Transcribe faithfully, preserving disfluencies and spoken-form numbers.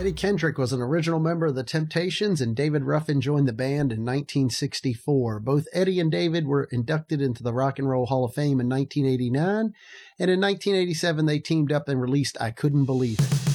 Eddie Kendrick was an original member of the Temptations, and David Ruffin joined the band in nineteen sixty-four. Both Eddie and David were inducted into the Rock and Roll Hall of Fame in nineteen eighty-nine, and in nineteen eighty-seven they teamed up and released I Couldn't Believe It.